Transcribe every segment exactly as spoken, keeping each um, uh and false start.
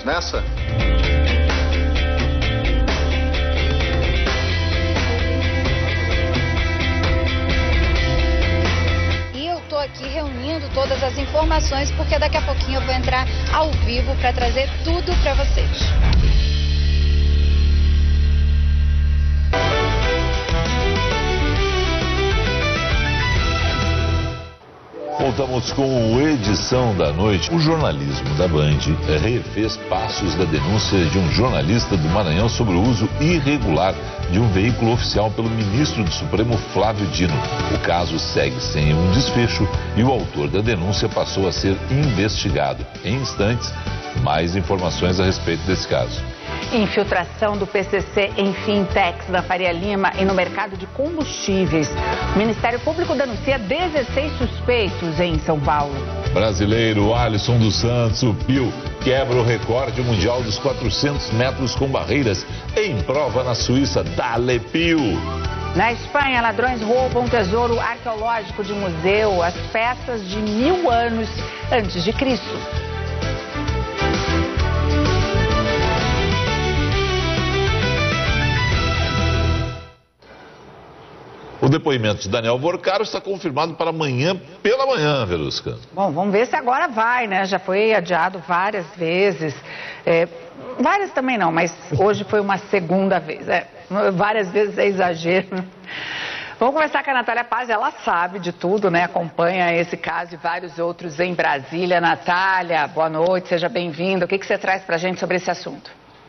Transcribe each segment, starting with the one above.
Vamos nessa? Aqui reunindo todas as informações, porque daqui a pouquinho eu vou entrar ao vivo para trazer tudo para vocês. Voltamos com o Edição da Noite. O jornalismo da Band refez passos da denúncia de um jornalista do Maranhão sobre o uso irregular de um veículo oficial pelo ministro do Supremo, Flávio Dino. O caso segue sem um desfecho e o autor da denúncia passou a ser investigado. Em instantes, mais informações a respeito desse caso. Infiltração do P C C em fintechs na Faria Lima e no mercado de combustíveis. O Ministério Público denuncia dezesseis suspeitos em São Paulo. Brasileiro Alisson dos Santos, o Pio, quebra o recorde mundial dos quatrocentos metros com barreiras em prova na Suíça. Dale, Pio! Na Espanha, ladrões roubam um tesouro arqueológico de museu, as peças de mil anos antes de Cristo. O depoimento de Daniel Vorcaro está confirmado para amanhã pela manhã, Verusca. Bom, vamos ver se agora vai, né? Já foi adiado várias vezes. É, várias também não, mas hoje foi uma segunda vez. É, várias vezes é exagero. Vamos começar com a Natália Paz, ela sabe de tudo, né? Acompanha esse caso e vários outros em Brasília. Natália, boa noite, seja bem-vinda. O que, que você traz pra gente sobre esse assunto?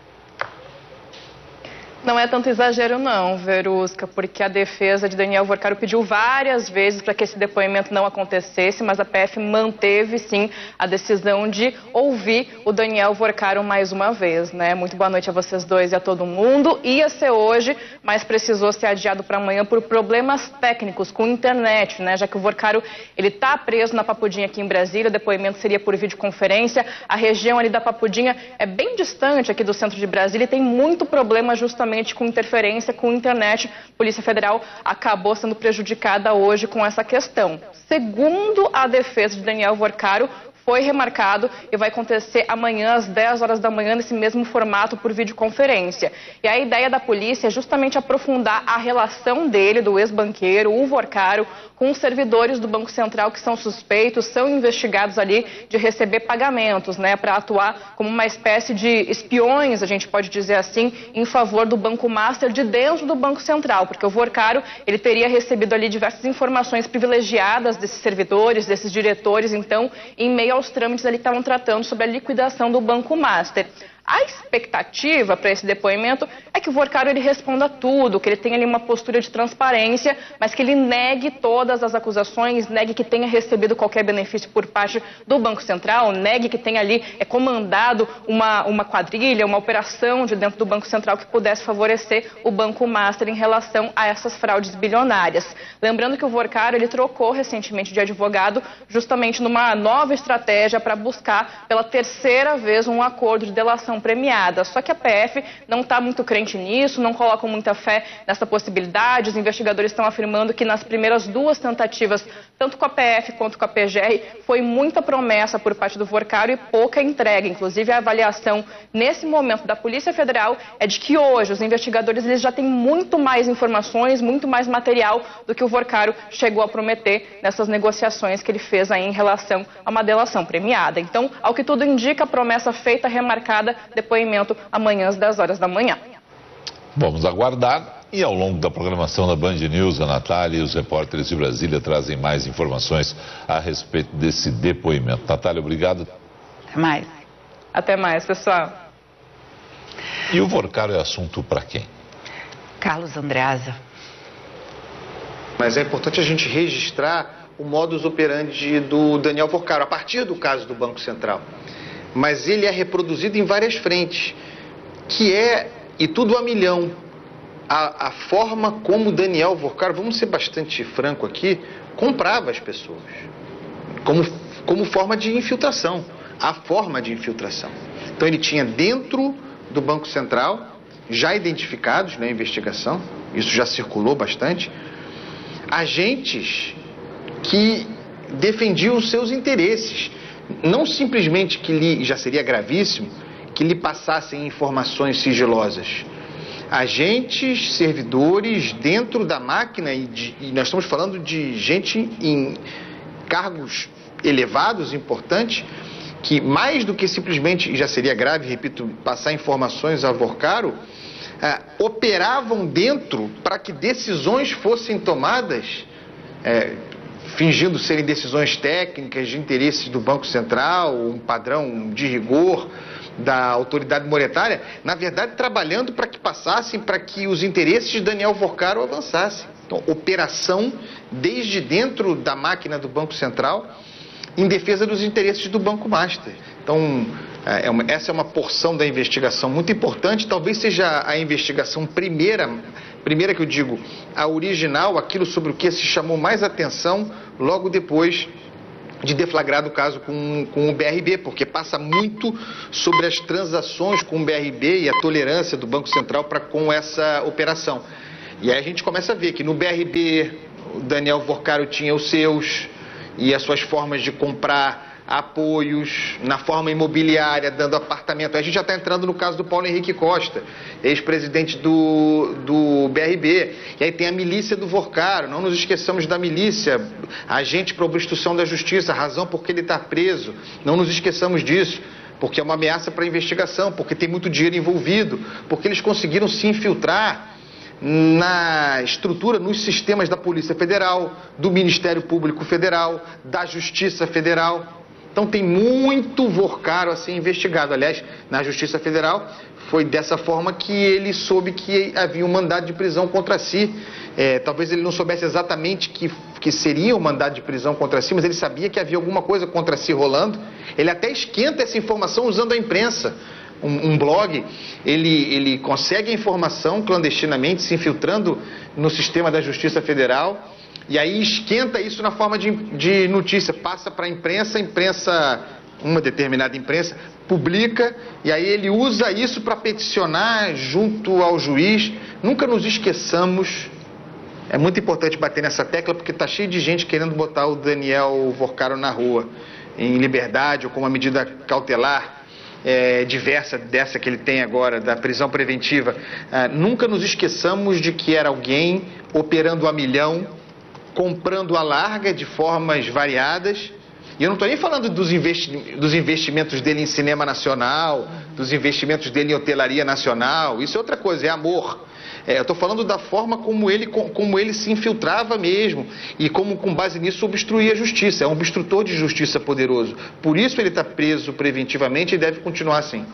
Não é tanto exagero não, Verusca, porque a defesa de Daniel Vorcaro pediu várias vezes para que esse depoimento não acontecesse, mas a P F manteve sim a decisão de ouvir o Daniel Vorcaro mais uma vez, né? Muito boa noite a vocês dois e a todo mundo. Ia ser hoje, mas precisou ser adiado para amanhã por problemas técnicos com internet, né? Já que o Vorcaro, ele tá preso na Papudinha aqui em Brasília, o depoimento seria por videoconferência. A região ali da Papudinha é bem distante aqui do centro de Brasília e tem muito problema justamente com interferência com internet. A Polícia Federal acabou sendo prejudicada hoje com essa questão. Segundo a defesa de Daniel Vorcaro, foi remarcado e vai acontecer amanhã às dez horas da manhã nesse mesmo formato por videoconferência. E a ideia da polícia é justamente aprofundar a relação dele, do ex-banqueiro, o Vorcaro, com os servidores do Banco Central que são suspeitos, são investigados ali de receber pagamentos, né, para atuar como uma espécie de espiões, a gente pode dizer assim, em favor do Banco Master de dentro do Banco Central, porque o Vorcaro, ele teria recebido ali diversas informações privilegiadas desses servidores, desses diretores, então, em meio aos trâmites ali que estavam tratando sobre a liquidação do Banco Master. A expectativa para esse depoimento é que o Vorcaro ele responda tudo, que ele tenha ali uma postura de transparência, mas que ele negue todas as acusações, negue que tenha recebido qualquer benefício por parte do Banco Central, negue que tenha ali é, comandado uma, uma quadrilha, uma operação de dentro do Banco Central que pudesse favorecer o Banco Master em relação a essas fraudes bilionárias. Lembrando que o Vorcaro ele trocou recentemente de advogado justamente numa nova estratégia para buscar pela terceira vez um acordo de delação premiada. Só que a P F não está muito crente nisso, não colocam muita fé nessa possibilidade. Os investigadores estão afirmando que nas primeiras duas tentativas, tanto com a P F quanto com a P G R, foi muita promessa por parte do Vorcaro e pouca entrega. Inclusive, a avaliação nesse momento da Polícia Federal é de que hoje os investigadores eles já têm muito mais informações, muito mais material do que o Vorcaro chegou a prometer nessas negociações que ele fez aí em relação a uma delação premiada. Então, ao que tudo indica, a promessa feita, remarcada, depoimento amanhã às dez horas da manhã. Vamos aguardar e ao longo da programação da Band News, a Natália e os repórteres de Brasília trazem mais informações a respeito desse depoimento. Natália, obrigado. Até mais. Até mais, pessoal. E o Vorcaro é assunto para quem? Carlos Andreasa. Mas é importante a gente registrar o modus operandi do Daniel Vorcaro, a partir do caso do Banco Central. Mas ele é reproduzido em várias frentes, que é, e tudo a milhão, a, a forma como Daniel Vorcaro, vamos ser bastante franco aqui, comprava as pessoas, como, como forma de infiltração, a forma de infiltração. Então ele tinha dentro do Banco Central, já identificados na investigação, isso já circulou bastante, agentes que defendiam os seus interesses. Não simplesmente que lhe já seria gravíssimo que lhe passassem informações sigilosas. Agentes, servidores dentro da máquina, e, de, e nós estamos falando de gente em cargos elevados, importantes, que mais do que simplesmente, e já seria grave, repito, passar informações a Vorcaro, ah, operavam dentro para que decisões fossem tomadas, é, fingindo serem decisões técnicas de interesses do Banco Central, um padrão de rigor da autoridade monetária, na verdade trabalhando para que passassem, para que os interesses de Daniel Vorcaro avançassem. Então, operação desde dentro da máquina do Banco Central em defesa dos interesses do Banco Master. Então, é uma, essa é uma porção da investigação muito importante, talvez seja a investigação primeira, primeira que eu digo, a original, aquilo sobre o que se chamou mais atenção logo depois de deflagrado o caso com, com o B R B, porque passa muito sobre as transações com o B R B e a tolerância do Banco Central para com essa operação. E aí a gente começa a ver que no B R B o Daniel Vorcaro tinha os seus e as suas formas de comprar apoios, na forma imobiliária, dando apartamento. A gente já está entrando no caso do Paulo Henrique Costa, ex-presidente do, do B R B. E aí tem a milícia do Vorcaro, não nos esqueçamos da milícia, agente para obstrução da justiça, razão por que ele está preso, não nos esqueçamos disso, porque é uma ameaça para a investigação, porque tem muito dinheiro envolvido, porque eles conseguiram se infiltrar na estrutura, nos sistemas da Polícia Federal, do Ministério Público Federal, da Justiça Federal. Então tem muito Vorcaro a ser investigado. Aliás, na Justiça Federal foi dessa forma que ele soube que havia um mandado de prisão contra si. É, talvez ele não soubesse exatamente que, que seria um mandado de prisão contra si, mas ele sabia que havia alguma coisa contra si rolando. Ele até esquenta essa informação usando a imprensa. Um, um blog, ele, ele consegue a informação clandestinamente, se infiltrando no sistema da Justiça Federal, e aí esquenta isso na forma de, de notícia, passa para a imprensa, a imprensa, uma determinada imprensa, publica, e aí ele usa isso para peticionar junto ao juiz. Nunca nos esqueçamos, é muito importante bater nessa tecla, porque está cheio de gente querendo botar o Daniel Vorcaro na rua, em liberdade ou com uma medida cautelar, É, diversa dessa que ele tem agora, da prisão preventiva. Ah, nunca nos esqueçamos de que era alguém operando a milhão, comprando a larga de formas variadas. E eu não estou nem falando dos, investi dos investimentos dele em cinema nacional, dos investimentos dele em hotelaria nacional. Isso é outra coisa, é amor. É, eu estou falando da forma como ele, como ele se infiltrava mesmo e como, com base nisso, obstruía a justiça. É um obstrutor de justiça poderoso. Por isso ele está preso preventivamente e deve continuar assim.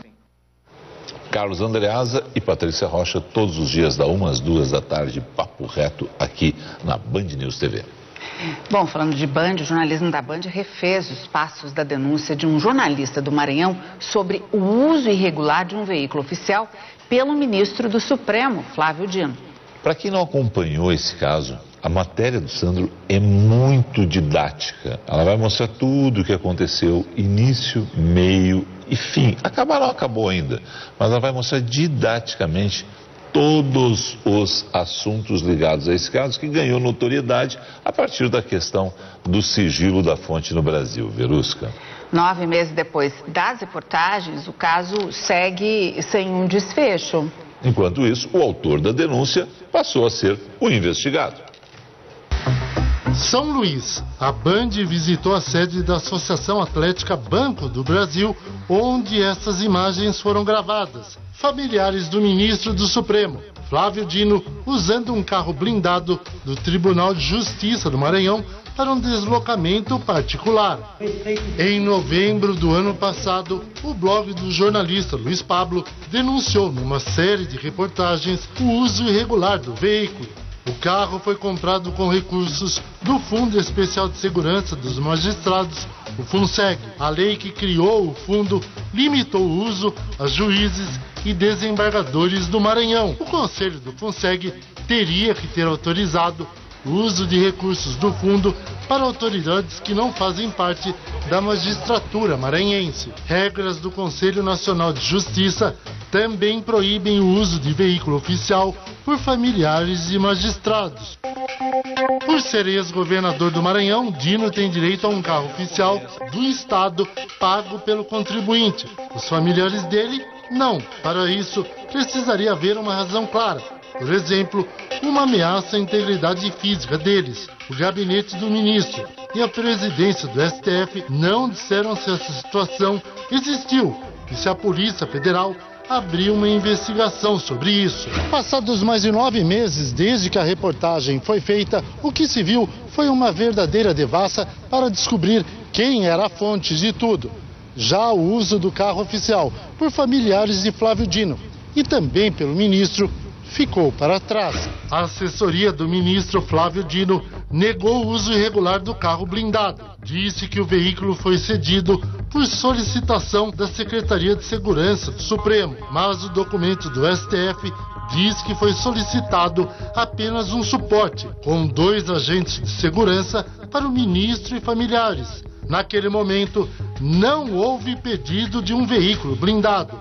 Carlos Andreasa e Patrícia Rocha, todos os dias, da uma às duas da tarde, papo reto aqui na Band News T V. Bom, falando de Band, o jornalismo da Band refez os passos da denúncia de um jornalista do Maranhão sobre o uso irregular de um veículo oficial pelo ministro do Supremo, Flávio Dino. Para quem não acompanhou esse caso, a matéria do Sandro é muito didática. Ela vai mostrar tudo o que aconteceu, início, meio e fim. Acabar não acabou ainda, mas ela vai mostrar didaticamente todos os assuntos ligados a esse caso, que ganhou notoriedade a partir da questão do sigilo da fonte no Brasil. Verusca. Nove meses depois das reportagens, o caso segue sem um desfecho. Enquanto isso, o autor da denúncia passou a ser o investigado. São Luís, a Band visitou a sede da Associação Atlética Banco do Brasil, onde essas imagens foram gravadas. Familiares do ministro do Supremo, Flávio Dino, usando um carro blindado do Tribunal de Justiça do Maranhão para um deslocamento particular. Em novembro do ano passado, o blog do jornalista Luiz Pablo denunciou numa série de reportagens o uso irregular do veículo. O carro foi comprado com recursos do Fundo Especial de Segurança dos Magistrados, o FUNSEG. A lei que criou o fundo limitou o uso a juízes e desembargadores do Maranhão. O Conselho do FUNSEG teria que ter autorizado o uso de recursos do fundo para autoridades que não fazem parte da magistratura maranhense. Regras do Conselho Nacional de Justiça também proíbem o uso de veículo oficial por familiares e magistrados. Por ser ex-governador do Maranhão, Dino tem direito a um carro oficial do Estado pago pelo contribuinte. Os familiares dele, não. Para isso, precisaria haver uma razão clara. Por exemplo, uma ameaça à integridade física deles. O gabinete do ministro e a presidência do S T F não disseram se essa situação existiu e se a Polícia Federal abriu uma investigação sobre isso. Passados mais de nove meses desde que a reportagem foi feita, o que se viu foi uma verdadeira devassa para descobrir quem era a fonte de tudo. Já o uso do carro oficial por familiares de Flávio Dino e também pelo ministro ficou para trás. A assessoria do ministro Flávio Dino negou o uso irregular do carro blindado. Disse que o veículo foi cedido por solicitação da Secretaria de Segurança do Supremo, mas o documento do S T F diz que foi solicitado apenas um suporte, com dois agentes de segurança para o ministro e familiares. Naquele momento, não houve pedido de um veículo blindado.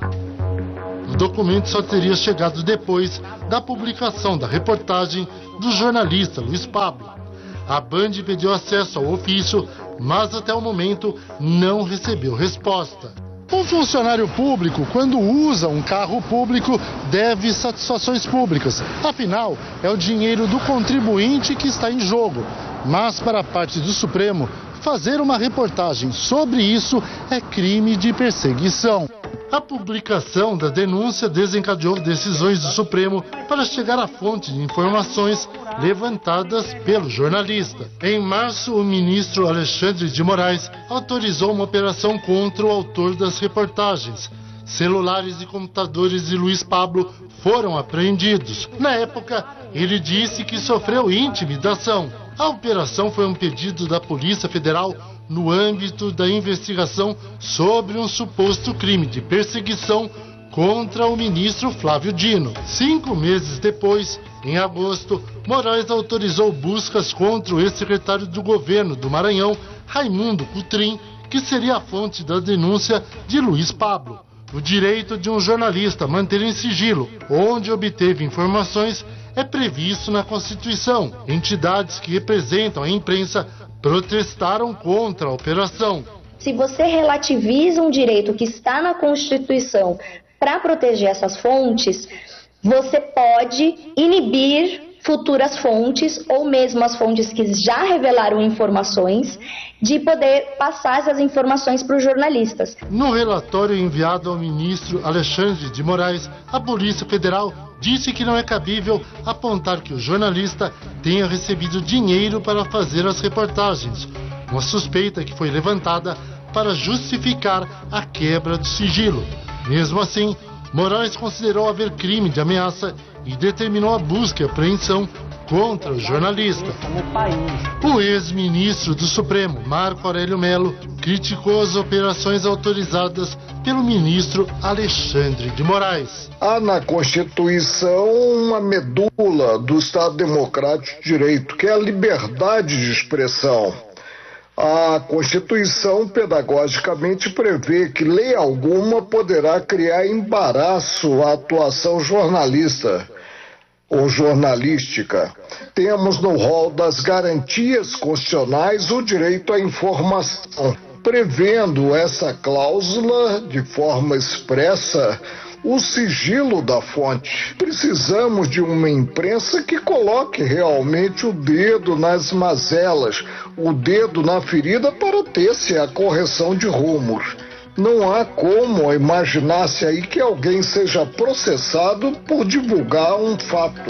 O documento só teria chegado depois da publicação da reportagem do jornalista Luiz Pablo. A Band pediu acesso ao ofício, mas até o momento não recebeu resposta. Um funcionário público, quando usa um carro público, deve satisfações públicas. Afinal, é o dinheiro do contribuinte que está em jogo. Mas para a parte do Supremo, fazer uma reportagem sobre isso é crime de perseguição. A publicação da denúncia desencadeou decisões do Supremo para chegar à fonte de informações levantadas pelo jornalista. Em março, o ministro Alexandre de Moraes autorizou uma operação contra o autor das reportagens. Celulares e computadores de Luiz Pablo foram apreendidos. Na época, ele disse que sofreu intimidação. A operação foi um pedido da Polícia Federal no âmbito da investigação sobre um suposto crime de perseguição contra o ministro Flávio Dino. Cinco meses depois, em agosto, Moraes autorizou buscas contra o ex-secretário do governo do Maranhão, Raimundo Cutrim, que seria a fonte da denúncia de Luiz Pablo. O direito de um jornalista manter em sigilo onde obteve informações é previsto na Constituição. Entidades que representam a imprensa protestaram contra a operação. Se você relativiza um direito que está na Constituição para proteger essas fontes, você pode inibir futuras fontes ou mesmo as fontes que já revelaram informações de poder passar essas informações para os jornalistas. No relatório enviado ao ministro Alexandre de Moraes, a Polícia Federal disse que não é cabível apontar que o jornalista tenha recebido dinheiro para fazer as reportagens, uma suspeita que foi levantada para justificar a quebra do sigilo. Mesmo assim, Moraes considerou haver crime de ameaça e determinou a busca e apreensão contra o jornalista. O ex-ministro do Supremo, Marco Aurélio Mello, criticou as operações autorizadas pelo ministro Alexandre de Moraes. Há na Constituição uma medula do Estado Democrático de Direito, que é a liberdade de expressão. A Constituição, pedagogicamente, prevê que lei alguma poderá criar embaraço à atuação jornalista ou jornalística. Temos no rol das garantias constitucionais o direito à informação. Prevendo essa cláusula de forma expressa, o sigilo da fonte. Precisamos de uma imprensa que coloque realmente o dedo nas mazelas, o dedo na ferida para ter-se a correção de rumo. Não há como imaginar-se aí que alguém seja processado por divulgar um fato.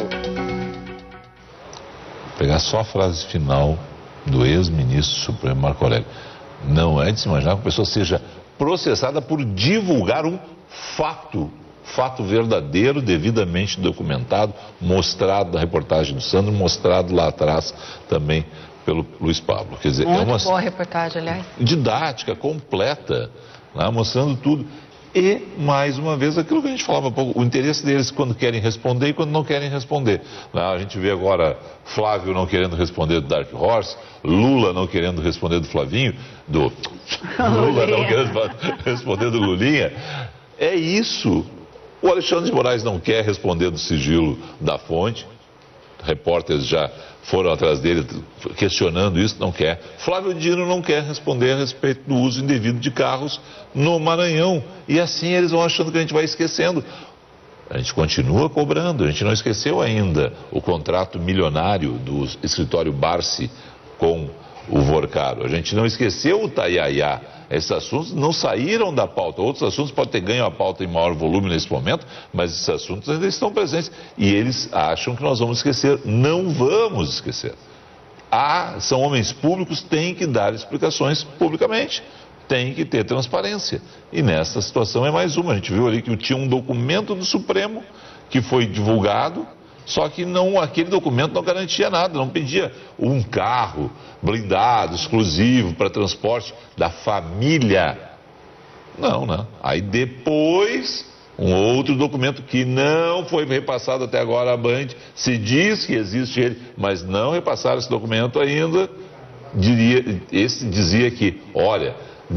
Vou pegar só a frase final do ex-ministro Supremo Marco Aurélio. Não é de se imaginar que a pessoa seja processada por divulgar um fato, fato verdadeiro, devidamente documentado, mostrado na reportagem do Sandro, mostrado lá atrás também pelo Luiz Pablo. Quer dizer, Muito é uma boa reportagem, aliás. Didática, completa, né, mostrando tudo. E, mais uma vez, aquilo que a gente falava há pouco, o interesse deles quando querem responder e quando não querem responder. Né? A gente vê agora Flávio não querendo responder do Dark Horse, Lula não querendo responder do Flavinho, do Lula não querendo responder do Lulinha. É isso. O Alexandre de Moraes não quer responder do sigilo da fonte. repórteres já foram atrás dele questionando isso, não quer. Flávio Dino não quer responder a respeito do uso indevido de carros no Maranhão. E assim eles vão achando que a gente vai esquecendo. A gente continua cobrando, a gente não esqueceu ainda o contrato milionário do escritório Barsi com o Vorcaro. A gente não esqueceu o Taiaiá. Esses assuntos não saíram da pauta. Outros assuntos podem ter ganho a pauta em maior volume nesse momento, mas esses assuntos ainda estão presentes. E eles acham que nós vamos esquecer. Não vamos esquecer. Ah, são homens públicos, têm que dar explicações publicamente. Tem que ter transparência. E nessa situação é mais uma. A gente viu ali que tinha um documento do Supremo que foi divulgado, só que não, aquele documento não garantia nada, não pedia um carro blindado, exclusivo para transporte da família. Não, não. Aí depois, um outro documento que não foi repassado até agora à Band, se diz que existe ele, mas não repassaram esse documento ainda, diria, esse dizia que, olha,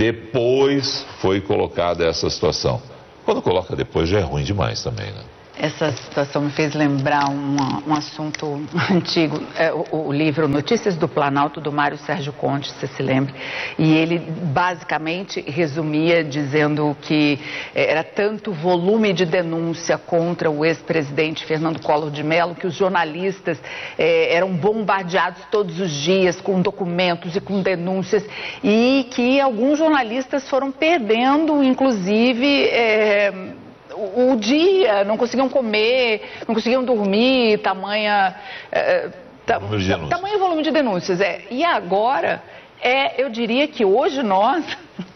depois foi colocada essa situação. Quando coloca depois já é ruim demais também, né? Essa situação me fez lembrar uma, um assunto antigo, é, o, o livro Notícias do Planalto, do Mário Sérgio Conte, você se lembra, e ele basicamente resumia dizendo que era tanto volume de denúncia contra o ex-presidente Fernando Collor de Mello, que os jornalistas é, eram bombardeados todos os dias com documentos e com denúncias, e que alguns jornalistas foram perdendo, inclusive, é, O, o dia, não conseguiam comer, não conseguiam dormir, tamanha, é, ta, tamanho volume de denúncias. É. E agora, é, eu diria que hoje nós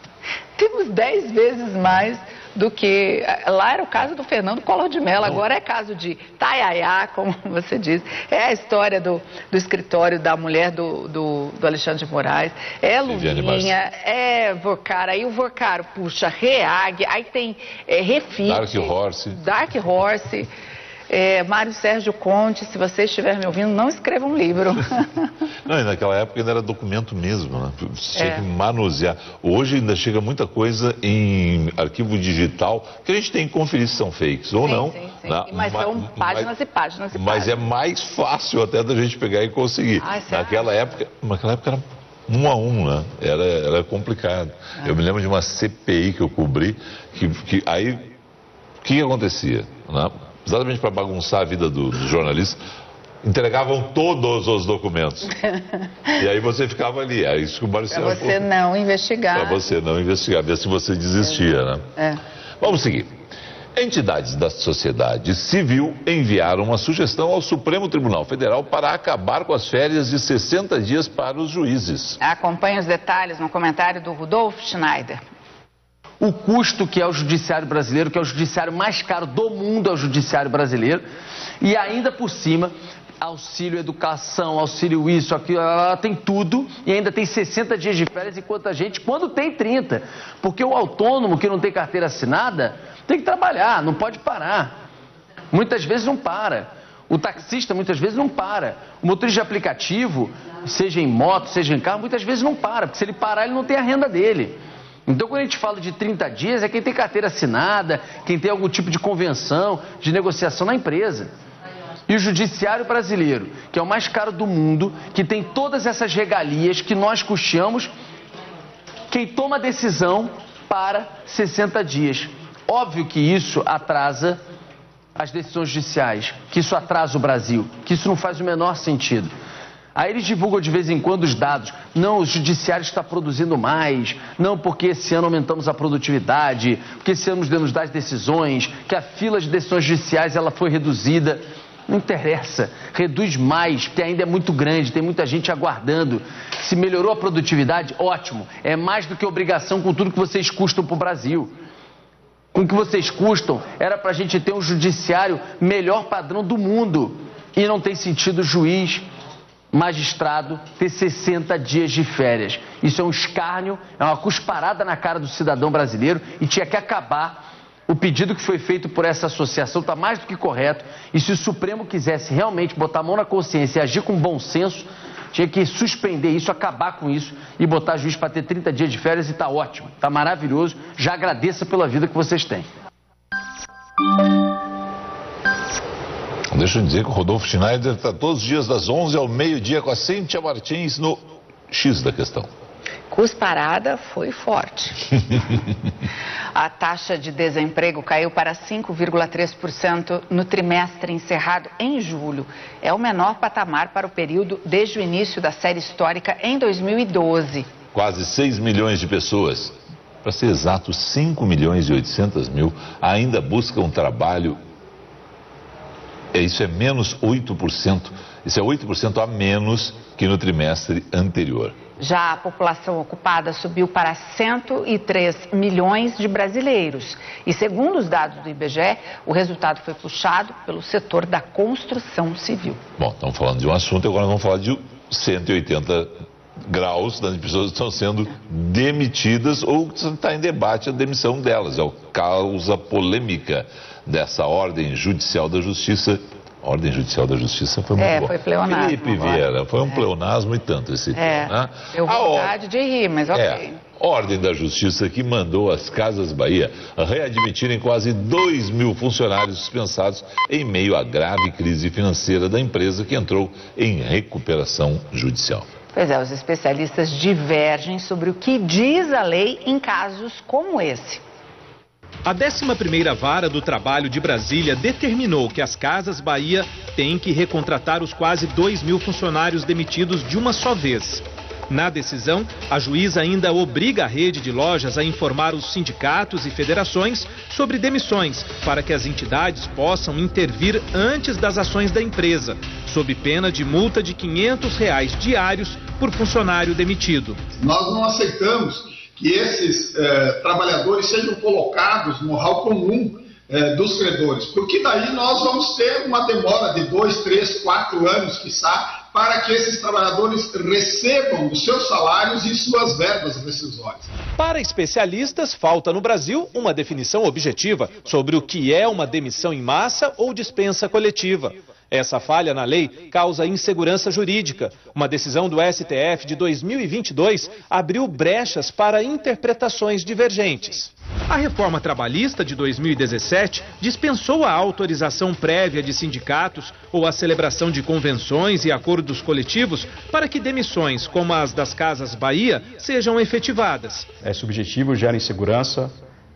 temos dez vezes mais do que... Lá era o caso do Fernando Collor de Mello, agora é caso de Taiaiá, como você diz. É a história do, do escritório da mulher do, do, do Alexandre de Moraes. É Lulinha, é Vorcaro. Aí o Vorcaro puxa Reag, aí tem é, Refit. Dark Horse. Dark Horse. É, Mário Sérgio Conte, se você estiver me ouvindo, não escreva um livro. Não, e naquela época ainda era documento mesmo, né? Você tinha é. que manusear. Hoje ainda chega muita coisa em arquivo digital que a gente tem que conferir se são fakes ou sim, não. Sim, sim. Na, mas ma, são páginas mas, e páginas e Mas páginas. é mais fácil até da gente pegar e conseguir. Ai, naquela época, naquela época era um a um, né? Era, era complicado. Ah. Eu me lembro de uma C P I que eu cobri, que, que aí, o que, que acontecia, né? Exatamente para bagunçar a vida do, do jornalista, entregavam todos os documentos. E aí você ficava ali. Aí isso que o Mário Para você não investigar. Para você não investigar, ver se você desistia, né? É. Vamos seguir. Entidades da sociedade civil enviaram uma sugestão ao Supremo Tribunal Federal para acabar com as férias de sessenta dias para os juízes. Acompanhe os detalhes no comentário do Rudolf Schneider. O custo que é o judiciário brasileiro, que é o judiciário mais caro do mundo, é o judiciário brasileiro, e ainda por cima, auxílio educação, auxílio isso, aquilo, tem tudo, e ainda tem sessenta dias de férias, enquanto a gente, quando tem trinta, porque o autônomo que não tem carteira assinada, tem que trabalhar, não pode parar, muitas vezes não para, o taxista muitas vezes não para, o motorista de aplicativo, seja em moto, seja em carro, muitas vezes não para, porque se ele parar ele não tem a renda dele. Então, quando a gente fala de trinta dias, é quem tem carteira assinada, quem tem algum tipo de convenção, de negociação na empresa. E o judiciário brasileiro, que é o mais caro do mundo, que tem todas essas regalias que nós custeamos, quem toma a decisão para sessenta dias. Óbvio que isso atrasa as decisões judiciais, que isso atrasa o Brasil, que isso não faz o menor sentido. Aí eles divulgam de vez em quando os dados. Não, o judiciário está produzindo mais. Não, porque esse ano aumentamos a produtividade. Porque esse ano nos demos das decisões. Que a fila de decisões judiciais ela foi reduzida. Não interessa. Reduz mais, porque ainda é muito grande. Tem muita gente aguardando. Se melhorou a produtividade, ótimo. É mais do que obrigação com tudo que vocês custam para o Brasil. Com o que vocês custam, era para a gente ter um judiciário melhor padrão do mundo. E não tem sentido o juiz... magistrado ter sessenta dias de férias. Isso é um escárnio, é uma cusparada na cara do cidadão brasileiro e tinha que acabar. O pedido que foi feito por essa associação está mais do que correto e se o Supremo quisesse realmente botar a mão na consciência e agir com bom senso, tinha que suspender isso, acabar com isso e botar juiz para ter trinta dias de férias e está ótimo, está maravilhoso. Já agradeça pela vida que vocês têm. Deixa eu dizer que o Rodolfo Schneider está todos os dias das onze ao meio-dia com a Cíntia Martins no X da questão. Cusparada foi forte. A taxa de desemprego caiu para cinco vírgula três por cento no trimestre encerrado em julho. É o menor patamar para o período desde o início da série histórica em dois mil e doze. Quase seis milhões de pessoas, para ser exato, cinco milhões e oitocentos mil, ainda buscam trabalho. É, isso é menos oito por cento. Isso é oito por cento a menos que no trimestre anterior. Já a população ocupada subiu para cento e três milhões de brasileiros. E segundo os dados do I B G E, o resultado foi puxado pelo setor da construção civil. Bom, estamos falando de um assunto, agora vamos falar de cento e oitenta graus das pessoas que estão sendo demitidas ou está em debate a demissão delas. É a causa polêmica dessa ordem judicial da justiça. A ordem judicial da justiça foi muito é, boa. Foi pleonasmo. Felipe Vieira, foi um é. pleonasmo e tanto esse é. tema, né? Deu vontade or... de rir, mas ok. É. Ordem da Justiça que mandou as Casas Bahia readmitirem quase dois mil funcionários dispensados em meio à grave crise financeira da empresa que entrou em recuperação judicial. Pois é, os especialistas divergem sobre o que diz a lei em casos como esse. A décima primeira Vara do Trabalho de Brasília determinou que as Casas Bahia têm que recontratar os quase dois mil funcionários demitidos de uma só vez. Na decisão, a juíza ainda obriga a rede de lojas a informar os sindicatos e federações sobre demissões, para que as entidades possam intervir antes das ações da empresa, sob pena de multa de quinhentos reais diários por funcionário demitido. Nós não aceitamos que esses eh, trabalhadores sejam colocados no rol comum eh, dos credores, porque daí nós vamos ter uma demora de dois, três, quatro anos, quiçá, para que esses trabalhadores recebam os seus salários e suas verbas rescisórias. Para especialistas, falta no Brasil uma definição objetiva sobre o que é uma demissão em massa ou dispensa coletiva. Essa falha na lei causa insegurança jurídica. Uma decisão do S T F de dois mil e vinte e dois abriu brechas para interpretações divergentes. A reforma trabalhista de dois mil e dezessete dispensou a autorização prévia de sindicatos ou a celebração de convenções e acordos coletivos para que demissões como as das Casas Bahia sejam efetivadas. É subjetivo, gera insegurança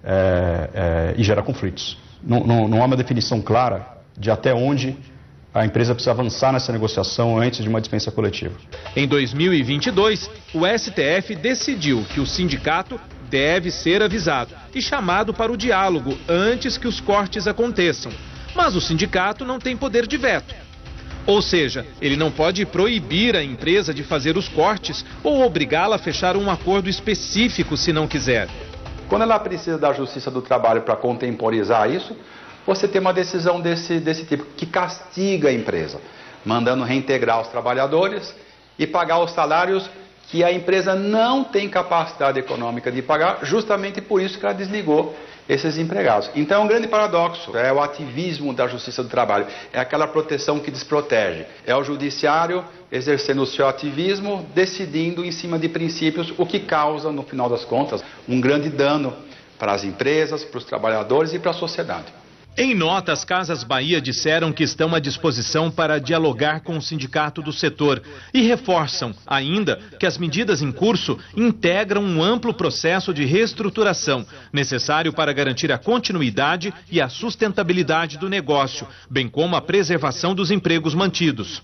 é, é, e gera conflitos. Não, não, não há uma definição clara de até onde a empresa precisa avançar nessa negociação antes de uma dispensa coletiva. Em dois mil e vinte e dois, o S T F decidiu que o sindicato deve ser avisado e chamado para o diálogo antes que os cortes aconteçam. Mas o sindicato não tem poder de veto. Ou seja, ele não pode proibir a empresa de fazer os cortes ou obrigá-la a fechar um acordo específico se não quiser. Quando ela precisa da Justiça do Trabalho para contemporizar isso, você tem uma decisão desse, desse tipo, que castiga a empresa, mandando reintegrar os trabalhadores e pagar os salários que a empresa não tem capacidade econômica de pagar, justamente por isso que ela desligou esses empregados. Então é um grande paradoxo, é o ativismo da Justiça do Trabalho, é aquela proteção que desprotege. É o judiciário exercendo o seu ativismo, decidindo em cima de princípios, o que causa, no final das contas, um grande dano para as empresas, para os trabalhadores e para a sociedade. Em nota, as Casas Bahia disseram que estão à disposição para dialogar com o sindicato do setor e reforçam ainda que as medidas em curso integram um amplo processo de reestruturação necessário para garantir a continuidade e a sustentabilidade do negócio, bem como a preservação dos empregos mantidos.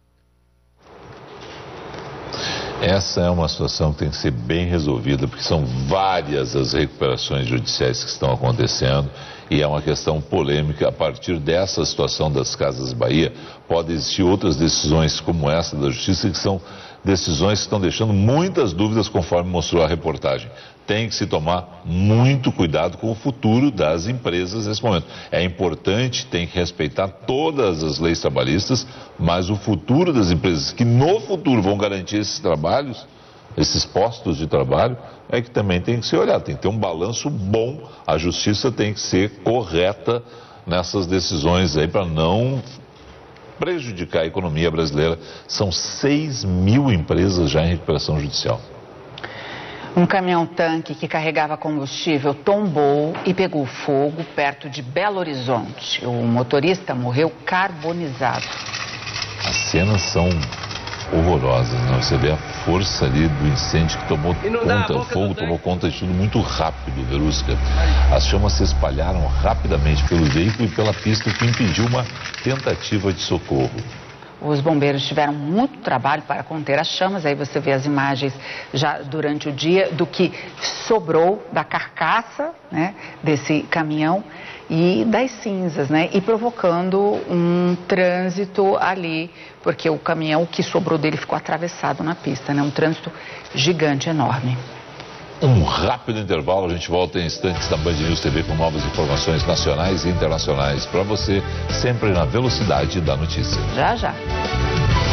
Essa é uma situação que tem que ser bem resolvida, porque são várias as recuperações judiciais que estão acontecendo e é uma questão polêmica. A partir dessa situação das Casas Bahia, podem existir outras decisões como essa da Justiça, que são decisões que estão deixando muitas dúvidas, conforme mostrou a reportagem. Tem que se tomar muito cuidado com o futuro das empresas nesse momento. É importante, tem que respeitar todas as leis trabalhistas, mas o futuro das empresas, que no futuro vão garantir esses trabalhos, esses postos de trabalho, é que também tem que ser olhado. Tem que ter um balanço bom, a justiça tem que ser correta nessas decisões aí para não prejudicar a economia brasileira. São seis mil empresas já em recuperação judicial. Um caminhão-tanque que carregava combustível tombou e pegou fogo perto de Belo Horizonte. O motorista morreu carbonizado. As cenas são horrorosas, né? Você vê a força ali do incêndio que tomou conta, o fogo tomou conta de tudo muito rápido, Verusca. As chamas se espalharam rapidamente pelo veículo e pela pista, o que impediu uma tentativa de socorro. Os bombeiros tiveram muito trabalho para conter as chamas. Aí você vê as imagens já durante o dia do que sobrou da carcaça, né, desse caminhão e das cinzas, né, e provocando um trânsito ali, porque o caminhão que sobrou dele ficou atravessado na pista, né, um trânsito gigante, enorme. Um rápido intervalo, a gente volta em instantes na Band News T V com novas informações nacionais e internacionais para você, sempre na velocidade da notícia. Já, já.